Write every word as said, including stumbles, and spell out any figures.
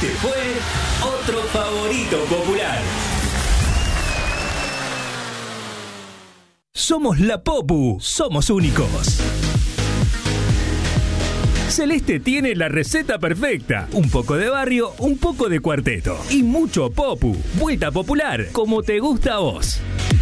Este fue otro favorito popular. Somos la Popu, somos únicos. Celeste tiene la receta perfecta. Un poco de barrio, un poco de cuarteto y mucho Popu. Vuelta popular, como te gusta a vos.